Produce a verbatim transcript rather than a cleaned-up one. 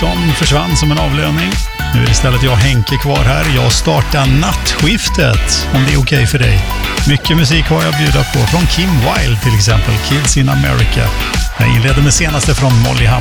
som försvann som en avlöning. Nu är det istället jag och Henke kvar här. Jag startar nattskiftet, om det är okej för dig. Mycket musik har jag bjuda på, från Kim Wilde till exempel, Kids in America. Jag inleder med senaste från Molly Hammar.